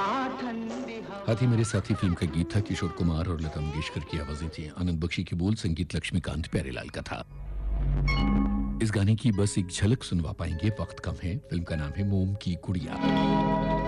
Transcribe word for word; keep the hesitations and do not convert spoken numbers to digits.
हाथी मेरे साथी फिल्म का गीत था। किशोर कुमार और लता मंगेशकर की आवाजें थी। आनंद बख्शी की बोल, संगीत लक्ष्मीकांत प्यारेलाल का था। इस गाने की बस एक झलक सुनवा पाएंगे, वक्त कम है। फिल्म का नाम है मोम की गुड़िया।